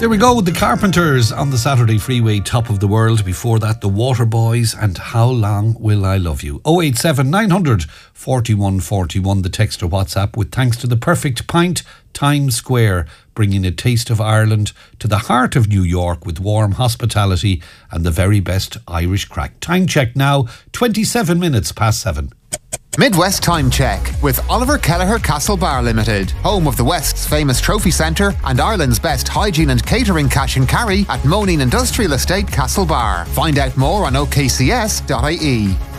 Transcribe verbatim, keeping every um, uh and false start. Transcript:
There we go, the Carpenters on the Saturday Freeway, Top of the World. Before that, the Waterboys and How Long Will I Love You. oh eight seven nine hundred forty-one forty-one, the text or WhatsApp, with thanks to the Perfect Pint, Times Square, bringing a taste of Ireland to the heart of New York with warm hospitality and the very best Irish crack. Time check now, twenty-seven minutes past seven. Midwest Time Check with Oliver Kelleher Castle Bar Limited, home of the West's famous trophy centre and Ireland's best hygiene and catering cash and carry at Moneen Industrial Estate Castle Bar. Find out more on o k c s dot i e.